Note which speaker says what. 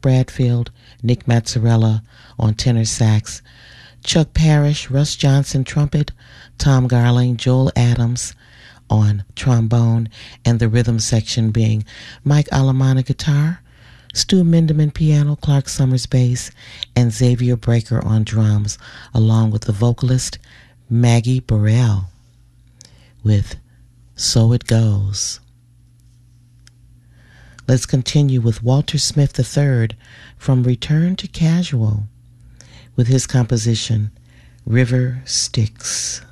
Speaker 1: Bradfield, Nick Mazzarella on tenor sax, Chuck Parrish, Russ Johnson trumpet, Tom Garling, Joel Adams on trombone, and the rhythm section being Mike Alamana guitar, Stu Minderman piano, Clark Summers bass, and Xavier Breaker on drums, along with the vocalist Maggie Burrell with So It Goes. Let's continue with Walter Smith III from Return to Casual with his composition River Styx.